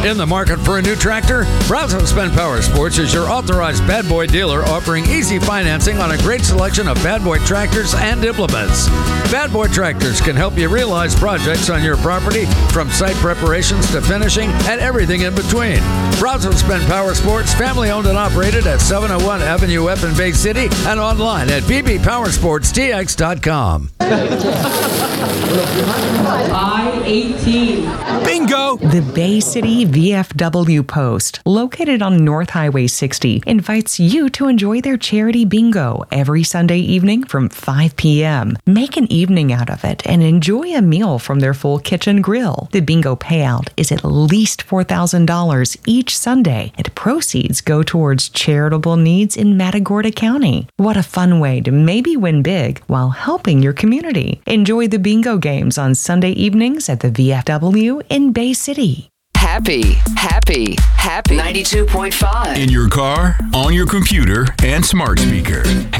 In the market for a new tractor? Brazos Spend Power Sports is your authorized Bad Boy dealer offering easy financing on a great selection of Bad Boy tractors and implements. Bad Boy Tractors can help you realize projects on your property from site preparations to finishing and everything in between. Brazos Spend Power Sports, family owned and operated at 701 Avenue F in Bay City and online at bbpowersportstx.com. I-18. Bingo! The Bay City VFW Post, located on North Highway 60, invites you to enjoy their charity bingo every Sunday evening from 5 p.m. Make an evening out of it and enjoy a meal from their full kitchen grill. The bingo payout is at least $4,000 each Sunday, and proceeds go towards charitable needs in Matagorda County. What a fun way to maybe win big while helping your community. Enjoy the bingo games on Sunday evenings at the VFW in Bay City. Happy 92.5. In your car, on your computer, and smart speaker.